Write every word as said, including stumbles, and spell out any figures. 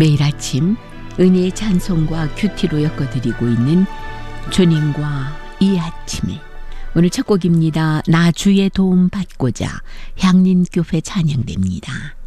매일 아침 은혜의 찬송과 큐티로 엮어드리고 있는 주님과 이 아침에 오늘 첫 곡입니다. 나 주의 도움 받고자 향림교회 찬양됩니다.